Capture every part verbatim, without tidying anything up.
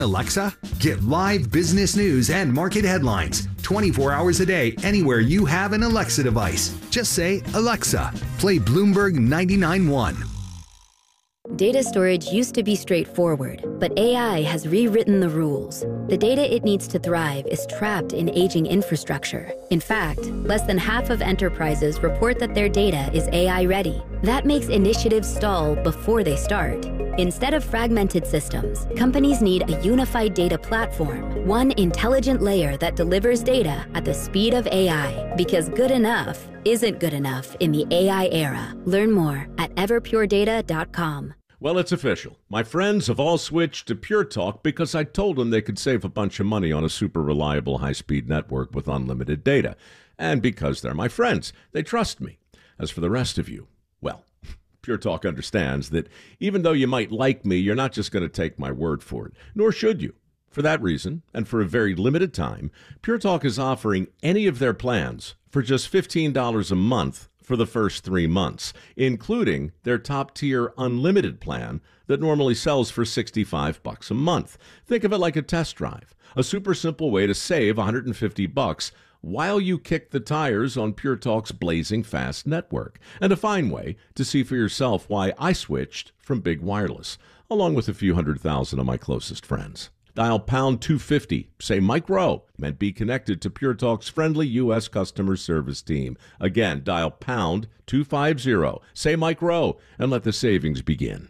Alexa, get live business news and market headlines twenty-four hours a day anywhere you have an Alexa device. Just say, Alexa, play Bloomberg ninety-nine point one. Data storage used to be straightforward, but A I has rewritten the rules. The data it needs to thrive is trapped in aging infrastructure. In fact, less than half of enterprises report that their data is A I ready. That makes initiatives stall before they start. Instead of fragmented systems, companies need a unified data platform, one intelligent layer that delivers data at the speed of A I, because good enough isn't good enough in the A I era. Learn more at everpure data dot com. Well, it's official. My friends have all switched to Pure Talk because I told them they could save a bunch of money on a super reliable high-speed network with unlimited data. And because they're my friends, they trust me. As for the rest of you, well, Pure Talk understands that even though you might like me, you're not just going to take my word for it, nor should you. For that reason, and for a very limited time, Pure Talk is offering any of their plans for just fifteen dollars a month for the first three months, including their top-tier unlimited plan that normally sells for sixty-five bucks a month. Think of it like a test drive, a super simple way to save one hundred fifty bucks while you kick the tires on Pure Talk's blazing fast network, and a fine way to see for yourself why I switched from Big Wireless, along with a few hundred thousand of my closest friends. Dial pound two fifty, say Mike Rowe, and be connected to Pure Talk's friendly U S customer service team. Again, dial pound two fifty, say Mike Rowe, and let the savings begin.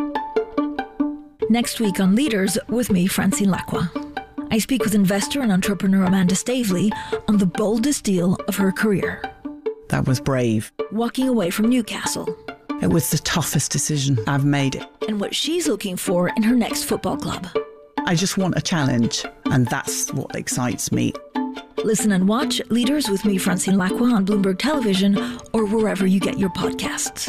Next week on Leaders with me, Francine Lacqua. I speak with investor and entrepreneur Amanda Stavely on the boldest deal of her career. That was brave. Walking away from Newcastle. It was the toughest decision I've made. And what she's looking for in her next football club. I just want a challenge, and that's what excites me. Listen and watch Leaders with me, Francine Lacqua, on Bloomberg Television or wherever you get your podcasts.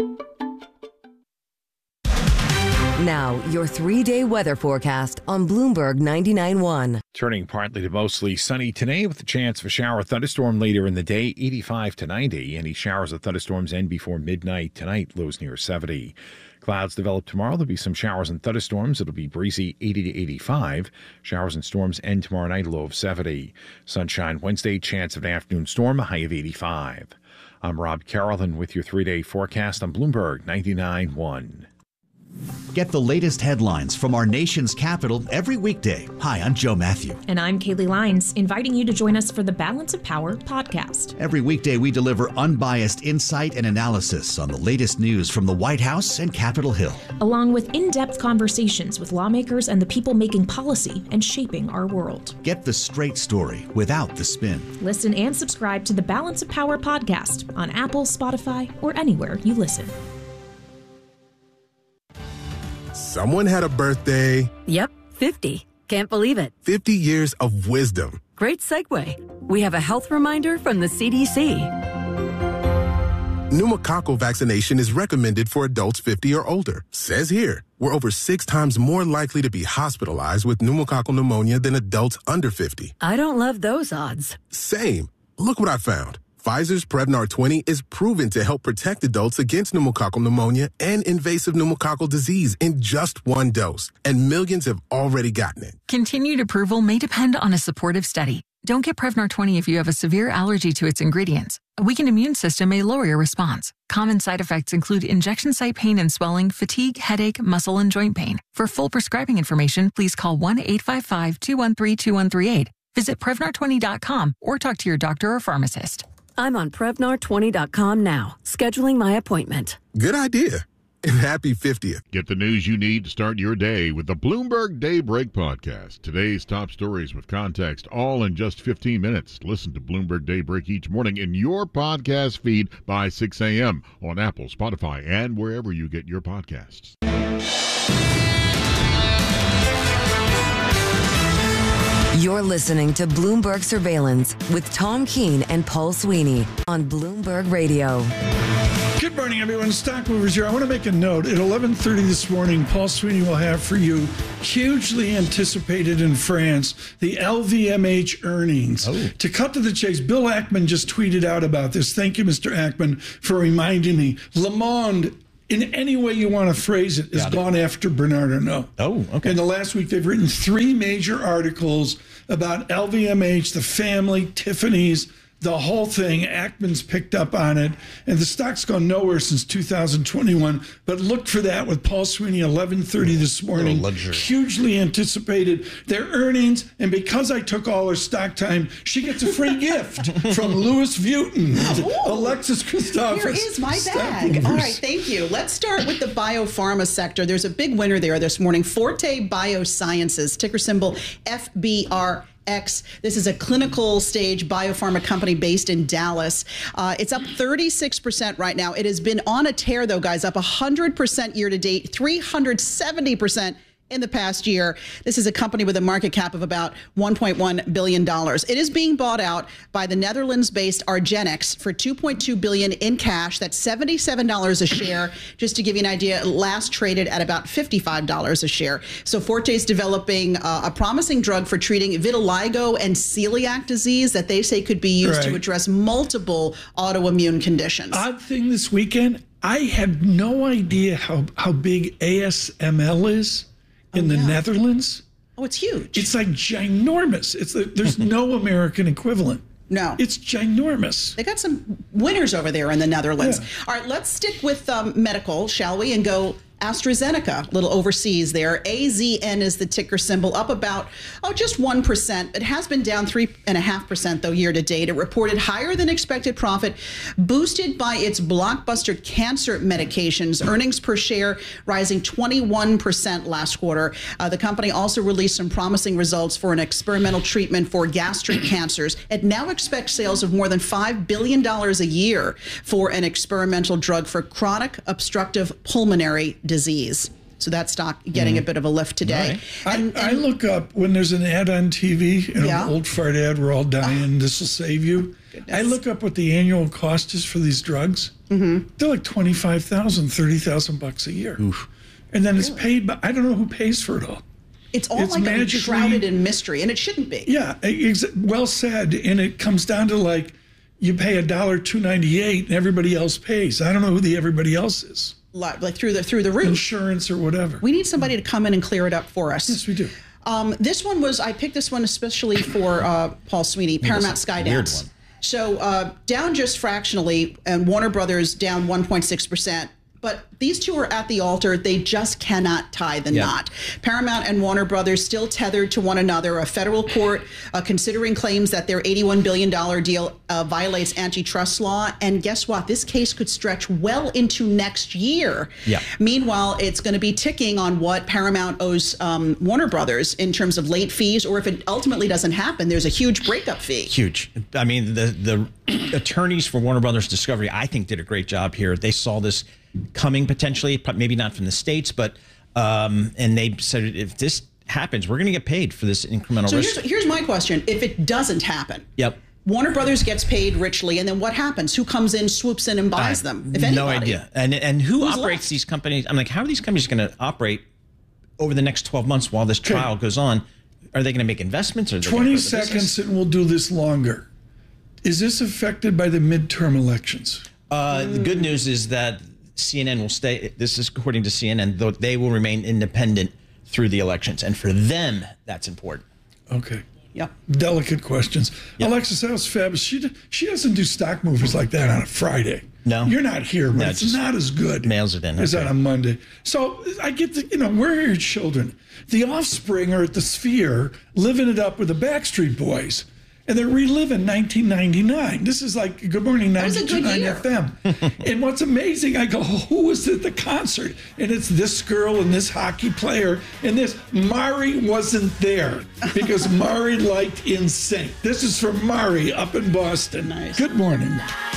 Now, your three-day weather forecast on Bloomberg ninety-nine point one. Turning partly to mostly sunny today with a chance of a shower or thunderstorm later in the day, eighty-five to ninety. Any showers or thunderstorms end before midnight tonight, lows near seventy. Clouds develop tomorrow. There'll be some showers and thunderstorms. It'll be breezy, eighty to eighty-five. Showers and storms end tomorrow night, low of seventy. Sunshine Wednesday, chance of an afternoon storm, a high of eighty-five. I'm Rob Carrollton with your three-day forecast on Bloomberg ninety-nine point one. Get the latest headlines from our nation's capital every weekday. Hi, I'm Joe Matthew. And I'm Kaylee Lines, inviting you to join us for the Balance of Power podcast. Every weekday, we deliver unbiased insight and analysis on the latest news from the White House and Capitol Hill, along with in-depth conversations with lawmakers and the people making policy and shaping our world. Get the straight story without the spin. Listen and subscribe to the Balance of Power podcast on Apple, Spotify, or anywhere you listen. Someone had a birthday. Yep, fifty. Can't believe it. fifty years of wisdom. Great segue. We have a health reminder from the C D C. Pneumococcal vaccination is recommended for adults fifty or older. Says here, we're over six times more likely to be hospitalized with pneumococcal pneumonia than adults under fifty. I don't love those odds. Same. Look what I found. Pfizer's Prevnar twenty is proven to help protect adults against pneumococcal pneumonia and invasive pneumococcal disease in just one dose, and millions have already gotten it. Continued approval may depend on a supportive study. Don't get Prevnar twenty if you have a severe allergy to its ingredients. A weakened immune system may lower your response. Common side effects include injection site pain and swelling, fatigue, headache, muscle, and joint pain. For full prescribing information, please call one eight five five, two one three, two one three eight. Visit Prevnar twenty dot com or talk to your doctor or pharmacist. I'm on Prevnar twenty dot com now, scheduling my appointment. Good idea. And happy fiftieth. Get the news you need to start your day with the Bloomberg Daybreak podcast. Today's top stories with context, all in just fifteen minutes. Listen to Bloomberg Daybreak each morning in your podcast feed by six a.m. on Apple, Spotify, and wherever you get your podcasts. You're listening to Bloomberg Surveillance with Tom Keene and Paul Sweeney on Bloomberg Radio. Good morning, everyone. Stock Movers here. I want to make a note. At eleven thirty this morning, Paul Sweeney will have for you, hugely anticipated in France, the L V M H earnings. Oh. To cut to the chase, Bill Ackman just tweeted out about this. Thank you, Mister Ackman, for reminding me. Le Monde in any way you want to phrase it, has gone after Bernard Arnault. Oh, okay. In the last week, they've written three major articles about L V M H, the family, Tiffany's, the whole thing. Ackman's picked up on it, and the stock's gone nowhere since two thousand twenty-one. But look for that with Paul Sweeney, eleven thirty this morning. Hugely anticipated their earnings, and because I took all her stock time, she gets a free gift from Louis Vuitton. Ooh. Alexis Christopher. Here is my bag. All right, thank you. Let's start with the biopharma sector. There's a big winner there this morning. Forte Biosciences, ticker symbol F B R X. This is a clinical stage biopharma company based in Dallas. Uh, it's up thirty-six percent right now. It has been on a tear, though, guys, up one hundred percent year to date, three hundred seventy percent in the past year. This is a company with a market cap of about one point one billion dollars. It is being bought out by the Netherlands-based argenx for two point two billion dollars in cash. That's seventy-seven dollars a share. Just to give you an idea, last traded at about fifty-five dollars a share. So Forte is developing uh, a promising drug for treating vitiligo and celiac disease that they say could be used Right. to address multiple autoimmune conditions. Odd thing this weekend, I had no idea how, how big A S M L is in the Netherlands. Oh, it's huge. It's like ginormous. It's like, there's no American equivalent. No. It's ginormous. They got some winners over there in the Netherlands. Yeah. All right, let's stick with um, medical, shall we, and go AstraZeneca, a little overseas there. A Z N is the ticker symbol, up about, oh, just one percent. It has been down three point five percent, though, year to date. It reported higher than expected profit, boosted by its blockbuster cancer medications. Earnings per share rising twenty-one percent last quarter. Uh, the company also released some promising results for an experimental treatment for gastric cancers. It now expects sales of more than five billion dollars a year for an experimental drug for chronic obstructive pulmonary disease. So that stock getting mm. a bit of a lift today. Right. And, I, and, I look up when there's an ad on T V, you know, Yeah. an old fart ad, we're all dying, this will save you. Goodness. I look up what the annual cost is for these drugs. Mm-hmm. They're like twenty-five thousand, thirty thousand bucks a year. Oof. And then it's paid by, I don't know who pays for it all. It's all It's like magically- shrouded in mystery, and it shouldn't be. Yeah, ex- well said. And it comes down to like, you pay a dollar two ninety-eight and everybody else pays. I don't know who the everybody else is. Like, like through the through the roof. Insurance or whatever. We need somebody to come in and clear it up for us. Yes, we do. Um, this one was, I picked this one especially for uh, Paul Sweeney, Paramount Skydance. So uh, down just fractionally, and Warner Brothers down one point six percent. But these two are at the altar. They just cannot tie the Yeah. knot. Paramount and Warner Brothers still tethered to one another. A federal court uh, considering claims that their eighty-one billion dollars deal uh, violates antitrust law. And guess what? This case could stretch well into next year. Yeah. Meanwhile, it's going to be ticking on what Paramount owes um, Warner Brothers in terms of late fees, or if it ultimately doesn't happen, there's a huge breakup fee. Huge. I mean, the the attorneys for Warner Brothers Discovery, I think, did a great job here. They saw this coming potentially, maybe not from the States, but um, and they said if this happens, we're going to get paid for this incremental So risk. here's, here's my question. If it doesn't happen, Yep. Warner Brothers gets paid richly, and then what happens? Who comes in, swoops in, and buys I- them? If anybody. No idea. And and who Who's operates left? these companies? I'm like, how are these companies going to operate over the next twelve months while this trial goes on? Are they going to make investments? Or are they gonna twenty grow the business? seconds and we'll do this longer. Is this affected by the midterm elections? Uh, the good news is that C N N will stay. This is according to C N N, though they will remain independent through the elections, and for them, that's important. Okay. Yeah. Delicate questions. Yep. Alexis, that was fabulous. She she doesn't do stock movers like that on a Friday. No. You're not here, but No, it's just not as good mails it in. as Okay. on a Monday. So I get the, you know, where are your children? The Offspring are at the Sphere living it up with the Backstreet Boys. And they're reliving nineteen ninety-nine. This is like Good Morning That was a good ninety-two point nine year. F M. And what's amazing, I go, who was at the concert? And it's this girl and this hockey player and this. Mari wasn't there because Mari liked In Sync. This is from Mari up in Boston. Nice. Good morning.